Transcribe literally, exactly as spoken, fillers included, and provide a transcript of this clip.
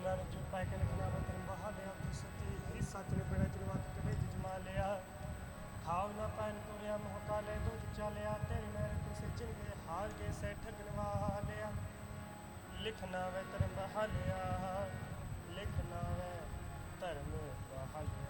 ਨਾਨਕ ਜੋ ਪਾਇ ਕੇ ਲਿਖਣਾ ਵਾ ਧਰਮ ਬਹਾ ਲਿਆ ਤੂੰ ਸੱਚੀ ਹੀ ਸੱਚ ਨੇ ਬੜਾ ਜਨਵਾਤ ਕਦੇ ਜਮਾ ਲਿਆ ਖਾਵ ਨਾ ਪੈਨ ਤੁਰਿਆ ਮੋਹ ਕਾਲੇ ਦੋ ਚਾਲਿਆ ਤੇਰੀ ਮੈਰ ਤੂੰ ਸੱਚਨ ਕੇ ਹਾਰ ਕੇ ਸੇ ਠਗਨਵਾ ਲਿਆ ਲਿਖਣਾ ਵੇ ਧਰਮ ਬਹਾ ਲਿਆ ਲਿਖਣਾ ਵੇ ਧਰਮ ਬਹਾ ਲਿਆ।